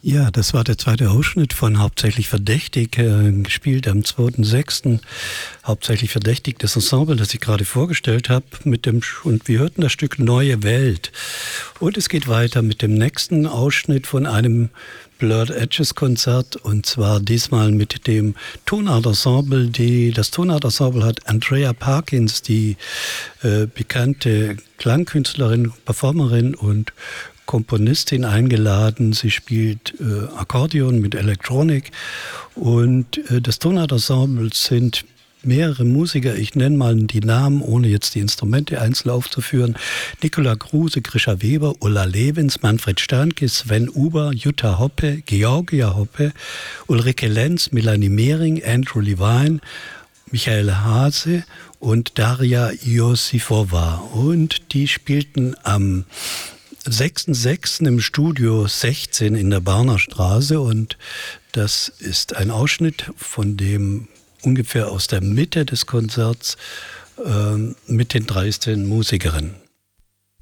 Ja, das war der zweite Ausschnitt von Hauptsächlich Verdächtig, gespielt am 2.6. Hauptsächlich Verdächtig, das Ensemble, das ich gerade vorgestellt habe, und wir hörten das Stück Neue Welt. Und es geht weiter mit dem nächsten Ausschnitt von einem Blurred Edges Konzert, und zwar diesmal mit dem Tonart Ensemble. Das Tonart Ensemble hat Andrea Parkins, die bekannte Klangkünstlerin, Performerin und Komponistin, eingeladen. Sie spielt Akkordeon mit Elektronik, und das Tonart Ensemble sind mehrere Musiker. Ich nenne mal die Namen, ohne jetzt die Instrumente einzeln aufzuführen. Nicola Kruse, Grisha Weber, Ulla Lewins, Manfred Sternke, Sven Uber, Jutta Hoppe, Georgia Hoppe, Ulrike Lenz, Melanie Mehring, Andrew Levine, Michael Hase und Daria Iosifova. Und die spielten am 6.6. im Studio 16 in der Barner Straße, und das ist ein Ausschnitt von dem ungefähr aus der Mitte des Konzerts mit den 13 Musikerinnen.